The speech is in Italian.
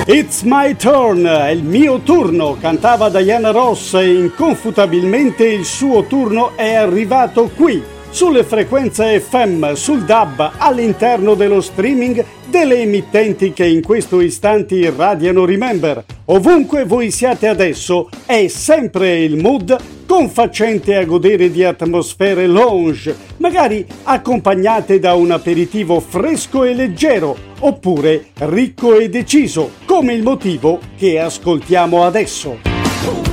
It's my turn, è il mio turno, cantava Diana Ross e inconfutabilmente il suo turno è arrivato qui, sulle frequenze FM, sul DAB, all'interno dello streaming delle emittenti che in questo istante irradiano Remember. Ovunque voi siate adesso, è sempre il mood confacente a godere di atmosfere lounge, magari accompagnate da un aperitivo fresco e leggero, oppure ricco e deciso, come il motivo che ascoltiamo adesso.